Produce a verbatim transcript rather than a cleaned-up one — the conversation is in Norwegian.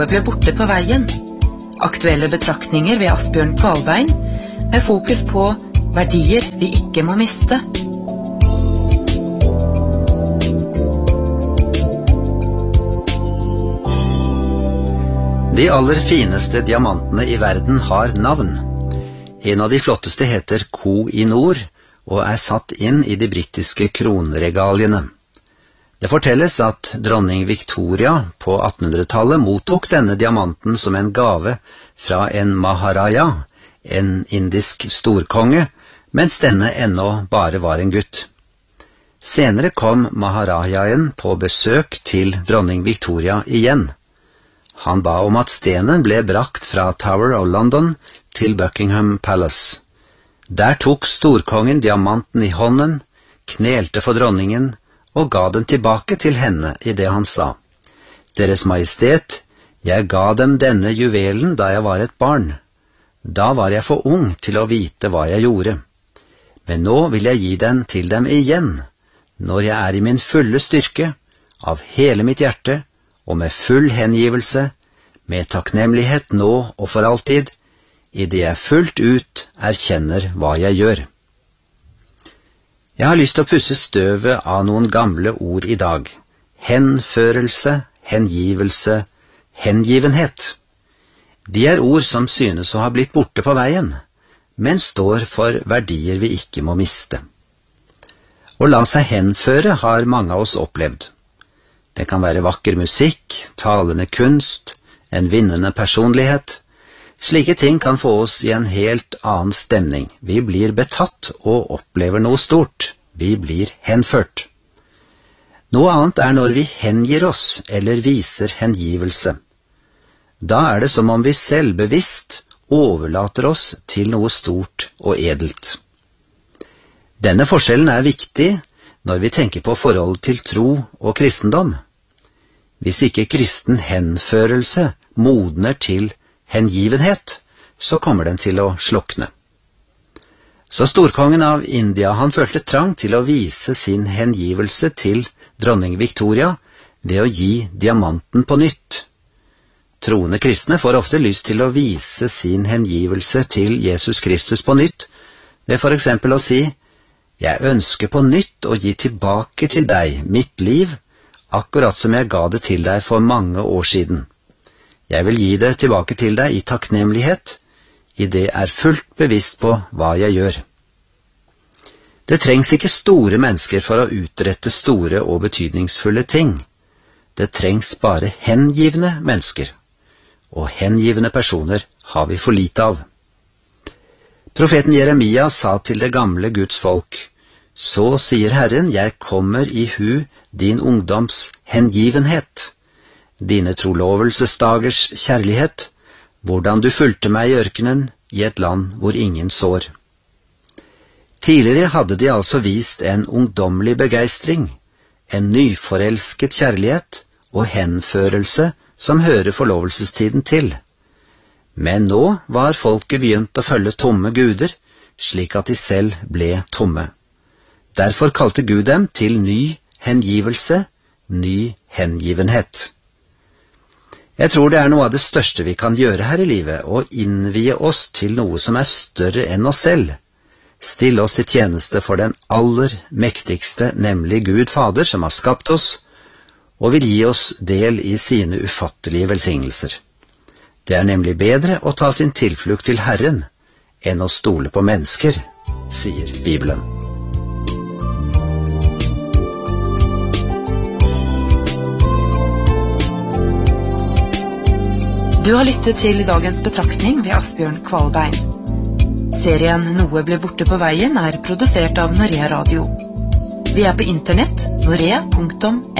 ble borte på veien. Aktuelle betraktninger ved Asbjørn Kvalbein, med fokus på verdier vi ikke må miste. De aller fineste diamantene i verden har navn. En av de flotteste heter Koh-i-Noor og er satt inn i de britiske kronregaliene. Det fortelles at dronning Victoria på attenhundretallet mottok denne diamanten som en gave fra en maharaja, en indisk storkonge, mens denne ennå bare var en gutt. Senere kom maharajaen på besøk til dronning Victoria igjen. Han ba om at stenen ble brakt fra Tower of London til Buckingham Palace. Der tok storkongen diamanten i hånden, knelte for dronningen og ga den tilbake til henne i det han sa: «Deres Majestet, jeg ga dem denne juvelen da jeg var et barn. Da var jeg for ung til å vite hva jeg gjorde. Men nå vil jeg gi den til dem igjen, når jeg er i min fulle styrke, av hele mitt hjerte og med full hengivelse, med takknemlighet nå og for alltid, i det jeg fullt ut erkjenner hva jeg gjør.» Jeg har lyst til å pusse støvet av noen gamle ord i dag. Henførelse, hengivelse, hengivenhet. De er ord som synes å ha blitt borte på veien, men står for verdier vi ikke må miste. Å la seg henføre har mange av oss opplevd. Det kan være vakker musikk, talende kunst, en vinnende personlighet. Slike ting kan få oss i en helt annen stemning. Vi blir betatt og opplever noe stort. Vi blir henført. Noe annet er når vi hengir oss eller viser hengivelse. Da er det som om vi selv bevisst overlater oss til noe stort og edelt. Denne forskjellen er viktig når vi tenker på forholdet til tro og kristendom. Hvis ikke kristen henførelse modner til hengivenhet, så kommer den til å slukne. Så storkongen av India, han følte trang til å vise sin hengivelse til dronning Victoria ved å gi diamanten på nytt. Troende kristne får ofte lyst til å vise sin hengivelse til Jesus Kristus på nytt, ved for eksempel å si: «Jeg ønsker på nytt å gi tilbake til deg mitt liv, akkurat som jeg ga det til deg for mange år siden. Jeg vil gi det tilbake til deg i takknemlighet, i det er fullt bevisst på hva jeg gjør.» Det trengs ikke store mennesker for å utrette store og betydningsfulle ting. Det trengs bare hengivne mennesker, og hengivne personer har vi for lite av. Profeten Jeremia sa til det gamle Guds folk: «Så sier Herren, jeg kommer i hu din ungdoms hengivenhet, dine trolovelsesdagers kjærlighet, hvordan du fulgte meg i ørkenen i et land hvor ingen sår.» Tidligere hadde de altså vist en ungdommelig begeistring, en nyforelsket kjærlighet og henførelse som hører forlovelsestiden til. Men nå var folket begynt å følge tomme guder, slik at de selv ble tomme. Derfor kalte Gud dem til ny hengivelse, ny hengivenhet. Jeg tror det er noe av det største vi kan gjøre her i livet, å innvie oss til noe som er større enn oss selv. Stille oss til tjeneste for den aller mektigste, nemlig Gud Fader, som har skapt oss, og vil gi oss del i sine ufattelige velsignelser. Det er nemlig bedre å ta sin tilflukt til Herren enn å stole på mennesker, sier Bibelen. Du har lyttet til dagens betraktning ved Asbjørn Kvalbein. Serien Noe ble borte på veien er produsert av Norea Radio. Vi er på internett norea punktum